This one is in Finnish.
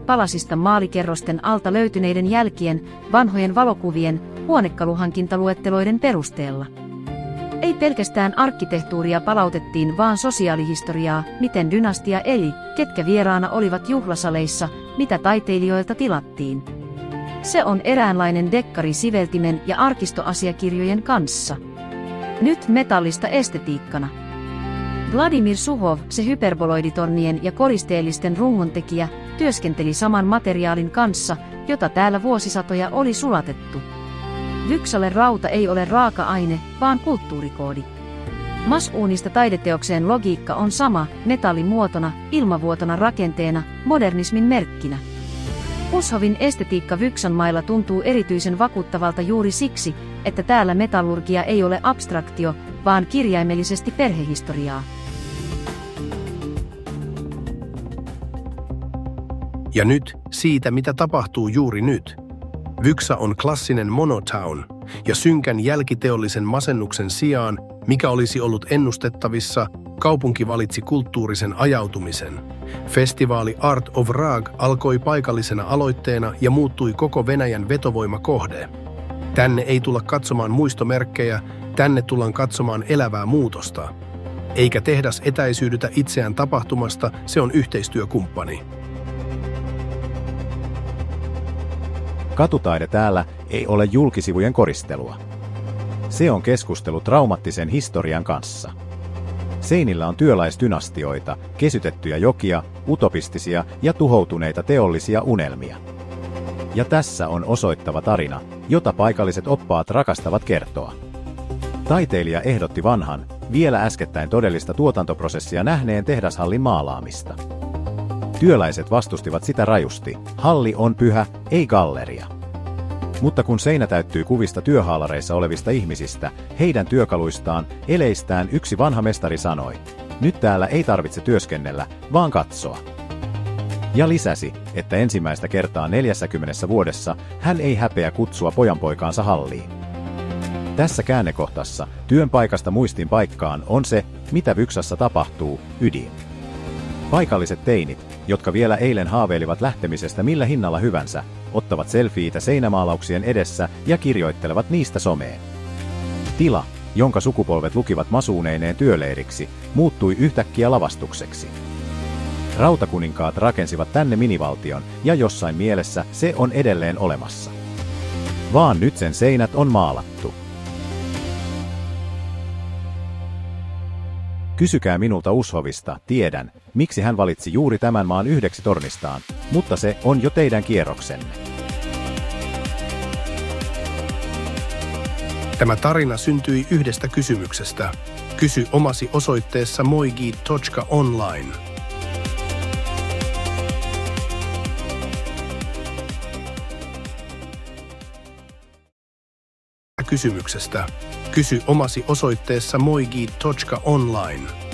palasista maalikerrosten alta löytyneiden jälkien, vanhojen valokuvien, huonekaluhankintaluetteloiden perusteella. Ei pelkästään arkkitehtuuria palautettiin, vaan sosiaalihistoriaa, miten dynastia eli, ketkä vieraana olivat juhlasaleissa, mitä taiteilijoilta tilattiin. Se on eräänlainen dekkari siveltimen ja arkistoasiakirjojen kanssa. Nyt metallista estetiikkana. Vladimir Suhov, se hyperboloiditornien ja koristeellisten rungontekijä, työskenteli saman materiaalin kanssa, jota täällä vuosisatoja oli sulatettu. Vyksalle rauta ei ole raaka-aine, vaan kulttuurikoodi. Masuunista taideteokseen logiikka on sama, metallimuotona, ilmavuotona rakenteena, modernismin merkkinä. Ushovin estetiikka Vyksan mailla tuntuu erityisen vakuuttavalta juuri siksi, että täällä metallurgia ei ole abstraktio, vaan kirjaimellisesti perhehistoriaa. Ja nyt siitä, mitä tapahtuu juuri nyt. Vyksa on klassinen monotown, ja synkän jälkiteollisen masennuksen sijaan, mikä olisi ollut ennustettavissa, kaupunki valitsi kulttuurisen ajautumisen. Festivaali Art of Rag alkoi paikallisena aloitteena ja muuttui koko Venäjän vetovoimakohde. Tänne ei tulla katsomaan muistomerkkejä, tänne tullaan katsomaan elävää muutosta. Eikä tehdas etäisyydytä itseään tapahtumasta, se on yhteistyökumppani. Katutaide täällä ei ole julkisivujen koristelua. Se on keskustelu traumaattisen historian kanssa. Seinillä on työläisdynastioita, kesytettyjä jokia, utopistisia ja tuhoutuneita teollisia unelmia. Ja tässä on osoittava tarina, jota paikalliset oppaat rakastavat kertoa. Taiteilija ehdotti vanhan, vielä äskettäin todellista tuotantoprosessia nähneen tehdashallin maalaamista. Työläiset vastustivat sitä rajusti. Halli on pyhä, ei galleria. Mutta kun seinä täyttyy kuvista työhaalareissa olevista ihmisistä, heidän työkaluistaan, eleistään, yksi vanha mestari sanoi, nyt täällä ei tarvitse työskennellä, vaan katsoa. Ja lisäsi, että ensimmäistä kertaa 40 vuodessa hän ei häpeä kutsua pojanpoikaansa halliin. Tässä käännekohtassa työn paikasta muistin paikkaan on se, mitä Vyksassa tapahtuu, ydin. Paikalliset teinit, jotka vielä eilen haaveilivat lähtemisestä millä hinnalla hyvänsä, ottavat selfieitä seinämaalauksien edessä ja kirjoittelevat niistä someen. Tila, jonka sukupolvet lukivat masuuneineen työleiriksi, muuttui yhtäkkiä lavastukseksi. Rautakuninkaat rakensivat tänne minivaltion, ja jossain mielessä se on edelleen olemassa. Vaan nyt sen seinät on maalattu. Kysykää minulta Ushovista, tiedän, miksi hän valitsi juuri tämän maan yhdeksi tornistaan, mutta se on jo teidän kierroksenne. Tämä tarina syntyi yhdestä kysymyksestä. Kysy omasi osoitteessa moigid.online. Kysymyksestä. Kysy omasi osoitteessa moigid.online.